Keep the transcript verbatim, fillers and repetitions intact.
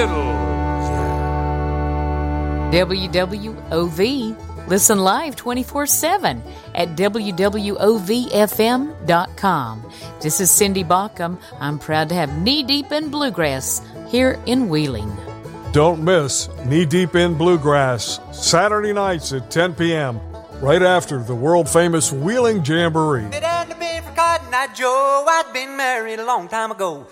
fiddles. W W O V. Listen live twenty-four seven at W W O V F M dot com. This is Cindy Baucom. I'm proud to have Knee Deep in Bluegrass here in Wheeling. Don't miss Knee Deep in Bluegrass, Saturday nights at ten p.m., right after the world-famous Wheeling Jamboree. It had to be for Cotton Eye Joe. I'd been married a long time ago.